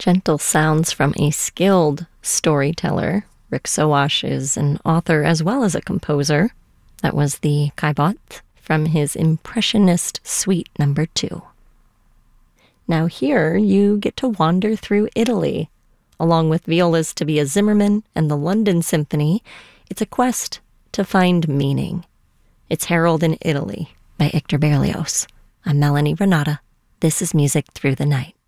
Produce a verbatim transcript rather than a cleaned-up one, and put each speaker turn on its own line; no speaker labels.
Gentle sounds from a skilled storyteller. Rick Sowash is an author as well as a composer. That was the Caillebotte from his Impressionist Suite number two. Now here you get to wander through Italy. Along with Viola's Tabia Zimmerman and the London Symphony, it's a quest to find meaning. It's Harold in Italy by Hector Berlioz. I'm Melanie Renata. This is Music Through the Night.